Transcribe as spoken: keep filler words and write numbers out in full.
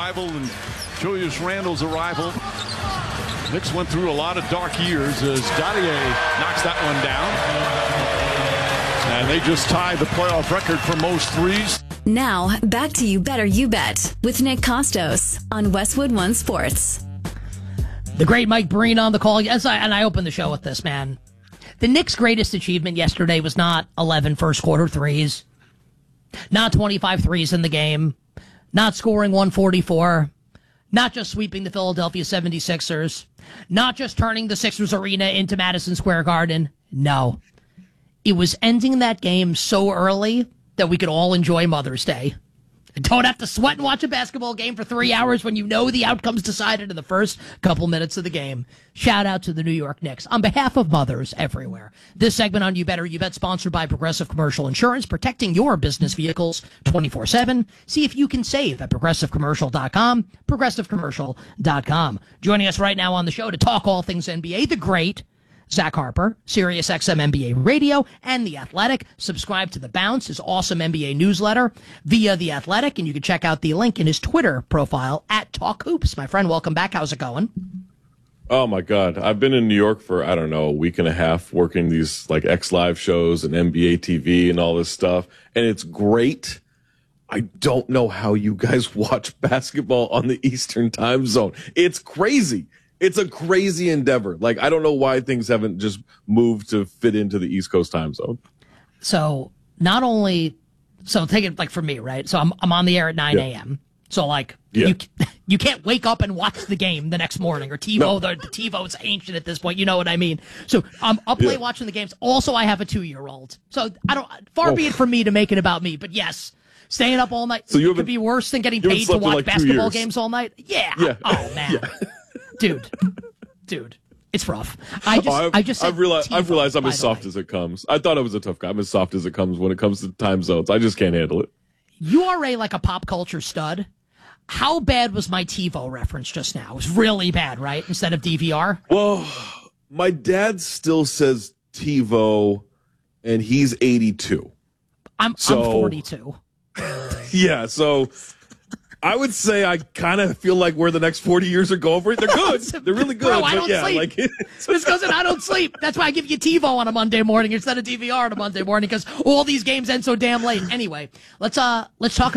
arrival and Julius Randle's arrival. Knicks went through a lot of dark years as Dadier knocks that one down. And they just tied the playoff record for most threes. Now, back to You Better You Bet with Nick Costos on Westwood One Sports. The great Mike Breen on the call. Yes, I, and I opened the show with this, man. The Knicks' greatest achievement yesterday was not eleven first-quarter threes, not twenty-five threes in the game, not scoring one forty-four, not just sweeping the Philadelphia seventy-sixers, not just turning the Sixers arena into Madison Square Garden. No. It was ending that game so early that we could all enjoy Mother's Day. Don't have to sweat and watch a basketball game for three hours when you know the outcome's decided in the first couple minutes of the game. Shout out to the New York Knicks on behalf of mothers everywhere. This segment on You Better You Bet sponsored by Progressive Commercial Insurance, protecting your business vehicles twenty-four seven. See if you can save at progressive commercial dot com, progressive commercial dot com. Joining us right now on the show to talk all things N B A, the great Zach Harper, Sirius X M N B A Radio, and The Athletic. Subscribe to The Bounce, his awesome N B A newsletter, via The Athletic, and you can check out the link in his Twitter profile, at Talk Hoops. My friend, welcome back. How's it going? Oh, my God. I've been in New York for, I don't know, a week and a half working these, like, X Live shows and N B A T V and all this stuff, and it's great. I don't know how you guys watch basketball on the Eastern time zone. It's crazy. It's a crazy endeavor. Like, I don't know why things haven't just moved to fit into the East Coast time zone. So not only, so take it like for me, right? So I'm I'm on the air at nine a.m. Yeah. So like yeah. you you can't wake up and watch the game the next morning or TiVo. No. The, the TiVo's ancient at this point. You know what I mean? So I'm up late yeah. watching the games. Also, I have a two-year-old. So I don't. Far oh. be it from me to make it about me, but yes. Staying up all night so you could be worse than getting paid to watch like basketball games all night. Yeah. yeah. Oh man. Yeah. Dude, dude, it's rough. I just, oh, I've, I just, I've realized, TiVo, I've realized I'm as soft way. as it comes. I thought I was a tough guy. I'm as soft as it comes when it comes to time zones. I just can't handle it. You are a like a pop culture stud. How bad was my TiVo reference just now? It was really bad, right? Instead of D V R. Well, my dad still says TiVo, and he's eighty-two. I'm, so, I'm forty-two. Yeah, so. I would say I kind of feel like where the next forty years are going for it. They're good. They're really good. Bro, I don't but yeah, sleep. Like, it's because I don't sleep. That's why I give you TiVo on a Monday morning instead of D V R on a Monday morning because all these games end so damn late. Anyway, let's uh let's talk